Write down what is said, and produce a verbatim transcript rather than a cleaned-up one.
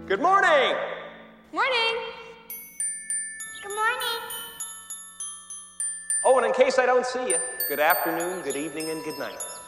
Good morning. Morning. Good morning. Oh, and in case I don't see you, good afternoon, good evening, and good night.